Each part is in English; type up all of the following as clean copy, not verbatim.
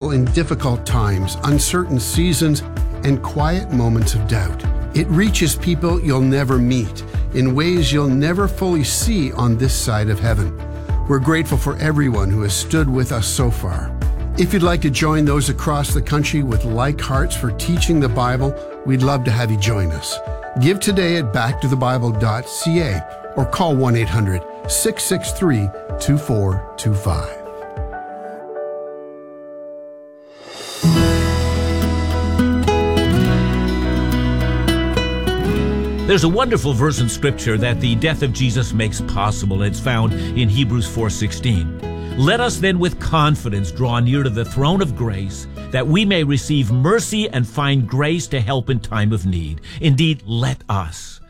people in difficult times, uncertain seasons, and quiet moments of doubt. It reaches people you'll never meet in ways you'll never fully see on this side of heaven. We're grateful for everyone who has stood with us so far. If you'd like to join those across the country with like hearts for teaching the Bible, we'd love to have you join us. Give today at backtothebible.ca or call 1-800-663-2425. There's a wonderful verse in Scripture that the death of Jesus makes possible. It's found in Hebrews 4:16. Let us then with confidence draw near to the throne of grace, that we may receive mercy and find grace to help in time of need. Indeed, let us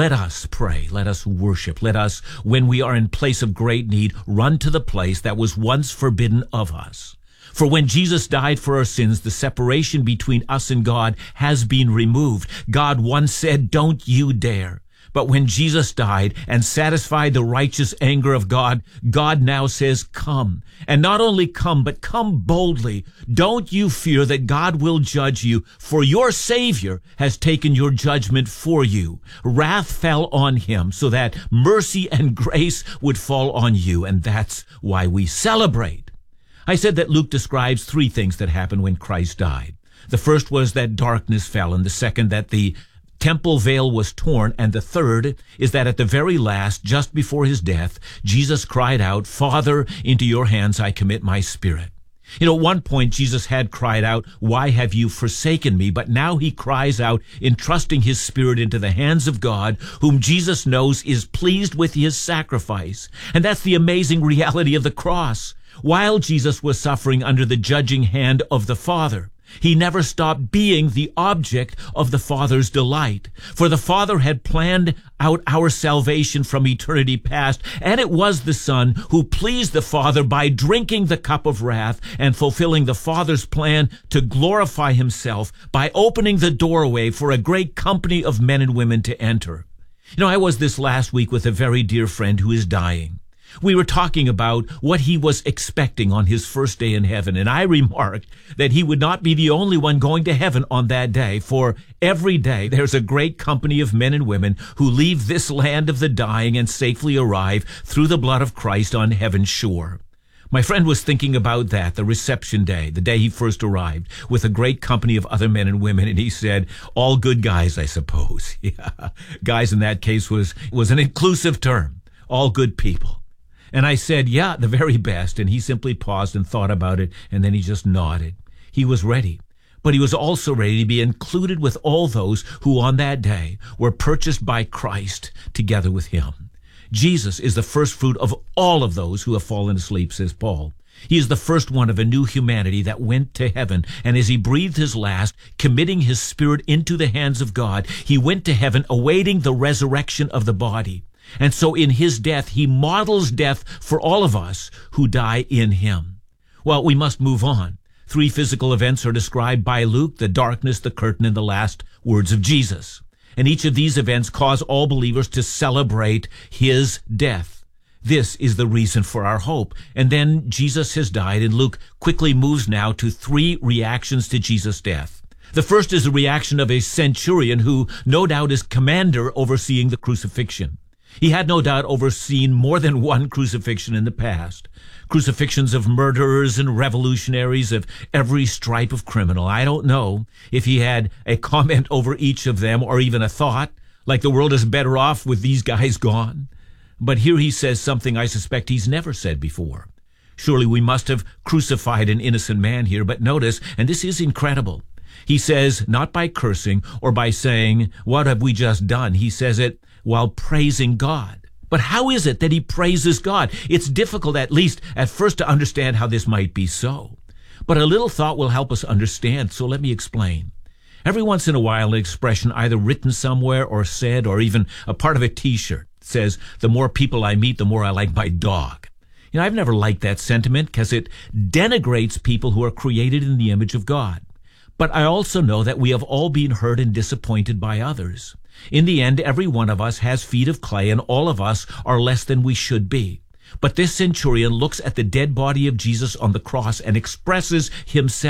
pray, let us worship, let us, when we are in place of great need, run to the place that was once forbidden of us. For when Jesus died for our sins, the separation between us and God has been removed. God once said, "Don't you dare." But when Jesus died and satisfied the righteous anger of God, God now says, "Come." And not only come, but come boldly. Don't you fear that God will judge you, for your Savior has taken your judgment for you. Wrath fell on him so that mercy and grace would fall on you, and that's why we celebrate. I said that Luke describes three things that happened when Christ died. The first was that darkness fell, and the second that the temple veil was torn, and the third is that at the very last, just before his death, Jesus cried out, "Father, into your hands I commit my spirit." At one point, Jesus had cried out, "Why have you forsaken me?" But now he cries out, entrusting his spirit into the hands of God, whom Jesus knows is pleased with his sacrifice. And that's the amazing reality of the cross. While Jesus was suffering under the judging hand of the Father, he never stopped being the object of the Father's delight. For the Father had planned out our salvation from eternity past, and it was the Son who pleased the Father by drinking the cup of wrath and fulfilling the Father's plan to glorify himself by opening the doorway for a great company of men and women to enter. I was this last week with a very dear friend who is dying. We were talking about what he was expecting on his first day in heaven, and I remarked that he would not be the only one going to heaven on that day, for every day there's a great company of men and women who leave this land of the dying and safely arrive through the blood of Christ on heaven's shore. My friend was thinking about that, the reception day, the day he first arrived, with a great company of other men and women, and he said, all good guys, I suppose. Yeah, guys in that case was an inclusive term, all good people. And I said, yeah, the very best. And he simply paused and thought about it, and then he just nodded. He was ready. But he was also ready to be included with all those who on that day were purchased by Christ together with him. Jesus is the first fruit of all of those who have fallen asleep, says Paul. He is the first one of a new humanity that went to heaven. And as he breathed his last, committing his spirit into the hands of God, he went to heaven awaiting the resurrection of the body. And so in his death, he models death for all of us who die in him. Well, we must move on. Three physical events are described by Luke: the darkness, the curtain, and the last words of Jesus. And each of these events cause all believers to celebrate his death. This is the reason for our hope. And then Jesus has died, and Luke quickly moves now to three reactions to Jesus' death. The first is the reaction of a centurion who no doubt is commander overseeing the crucifixion. He had no doubt overseen more than one crucifixion in the past. Crucifixions of murderers and revolutionaries, of every stripe of criminal. I don't know if he had a comment over each of them, or even a thought, like the world is better off with these guys gone. But here he says something I suspect he's never said before. Surely we must have crucified an innocent man here, but notice, and this is incredible, he says, not by cursing or by saying, what have we just done? He says it while praising God. But how is it that he praises God? It's difficult, at least at first, to understand how this might be so. But a little thought will help us understand, so let me explain. Every once in a while, an expression either written somewhere or said, or even a part of a T-shirt says, the more people I meet, the more I like my dog. I've never liked that sentiment because it denigrates people who are created in the image of God. But I also know that we have all been hurt and disappointed by others. In the end, every one of us has feet of clay, and all of us are less than we should be. But this centurion looks at the dead body of Jesus on the cross and expresses himself